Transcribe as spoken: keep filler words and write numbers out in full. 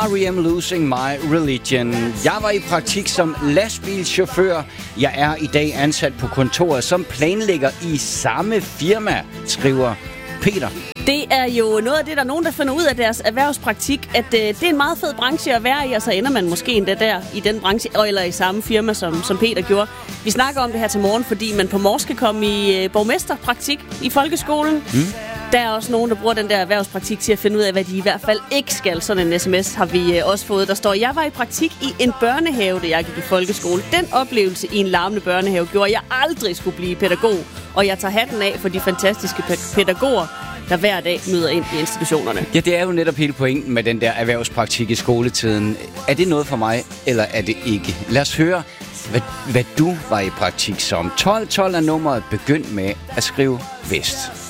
R E M Losing My Religion. Jeg var i praktik som lastbilchauffør. Jeg er i dag ansat på kontoret som planlægger i samme firma, skriver Peter. Det er jo noget af det, der er nogen, der finder ud af deres erhvervspraktik, at øh, det er en meget fed branche at være i, og så ender man måske endda der i den branche, eller i samme firma, som, som Peter gjorde. Vi snakker om det her til morgen, fordi man på Mors kan komme i øh, borgmesterpraktik i folkeskolen. Mm. Der er også nogen, der bruger den der erhvervspraktik til at finde ud af, hvad de i hvert fald ikke skal. Sådan en sms har vi øh, også fået. Der står, jeg var i praktik i en børnehave, da jeg gik i folkeskole. Den oplevelse i en larmende børnehave gjorde, at jeg aldrig skulle blive pædagog. Og jeg tager hatten af for de fantastiske pæ- pædagoger, der hver dag møder ind i institutionerne. Ja, det er jo netop hele pointen med den der erhvervspraktik i skoletiden. Er det noget for mig, eller er det ikke? Lad os høre, hvad, hvad du var i praktik som. tolv tolv er nummeret. Begynd med at skrive vest.